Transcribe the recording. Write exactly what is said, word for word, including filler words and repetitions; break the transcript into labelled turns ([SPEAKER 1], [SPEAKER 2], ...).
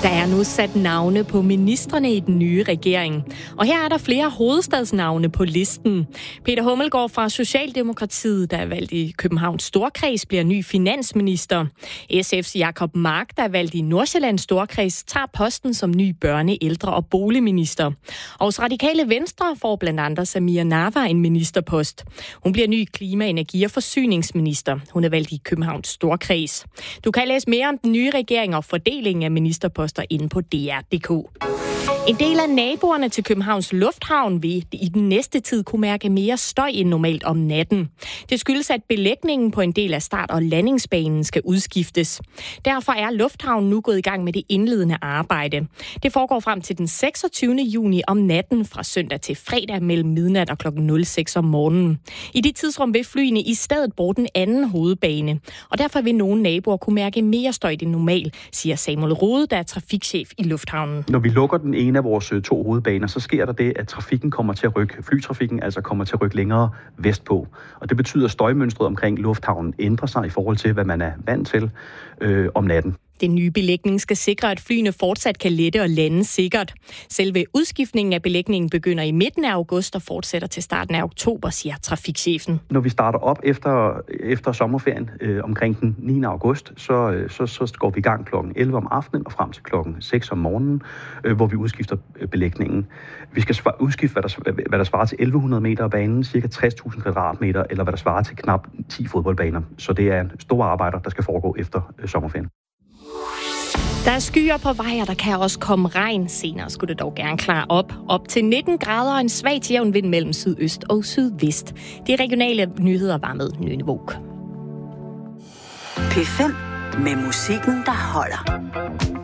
[SPEAKER 1] Der er nu sat navne på ministrene i den nye regering. Og her er der flere hovedstadsnavne på listen. Peter Hummelgaard fra Socialdemokratiet, der er valgt i Københavns Storkreds, bliver ny finansminister. S F's Jacob Mark, der er valgt i Nordsjællands Storkreds, tager posten som ny børne-, ældre- og boligminister. Og hos Radikale Venstre får blandt andet Samira Nawa en ministerpost. Hun bliver ny klima-, energi- og forsyningsminister. Hun er valgt i Københavns Storkreds. Du kan læse mere om den nye regering og fordelingen af ministerposter inde på D R punktum d k. En del af naboerne til Københavns Lufthavn vil i den næste tid kunne mærke mere støj end normalt om natten. Det skyldes, at belægningen på en del af start- og landingsbanen skal udskiftes. Derfor er Lufthavnen nu gået i gang med det indledende arbejde. Det foregår frem til den seksogtyvende juni om natten fra søndag til fredag mellem midnat og klokken nul seks om morgenen. I det tidsrum vil flyene i stedet bruge den anden hovedbane, og derfor vil nogle naboer kunne mærke mere støj end normalt, siger Samuel Rode, der er trafikchef i Lufthavnen.
[SPEAKER 2] Når vi lukker den ene af vores to hovedbaner, så sker der det, at trafikken kommer til at rykke, flytrafikken altså kommer til at rykke længere vestpå. Og det betyder, at støjmønstret omkring lufthavnen ændrer sig i forhold til, hvad man er vant til øh, om natten.
[SPEAKER 1] Den nye belægning skal sikre, at flyene fortsat kan lette og lande sikkert. Selve udskiftningen af belægningen begynder i midten af august og fortsætter til starten af oktober, siger trafikchefen.
[SPEAKER 2] Når vi starter op efter, efter sommerferien øh, omkring den niende august, så, så, så går vi i gang klokken elleve om aftenen og frem til klokken seks om morgenen, øh, hvor vi udskifter belægningen. Vi skal udskifte, hvad der, hvad der svarer til elleve hundrede meter af banen, cirka tres tusind kvadratmeter, eller hvad der svarer til knap ti fodboldbaner. Så det er en stor arbejde, der skal foregå efter øh, sommerferien.
[SPEAKER 1] Der er skyer på vej, og der kan også komme regn. Senere skulle det dog gerne klare op. Op til nitten grader og en svag til jævn vind mellem sydøst og sydvest. De regionale nyheder var med Nynne Våg.
[SPEAKER 3] P fem med musikken, der holder.